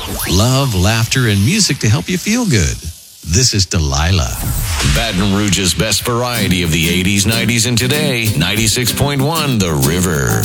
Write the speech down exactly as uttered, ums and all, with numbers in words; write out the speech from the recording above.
Love, laughter, and music to help you feel good. This is Delilah. Baton Rouge's best variety of the eighties, nineties, and today. ninety-six point one The River.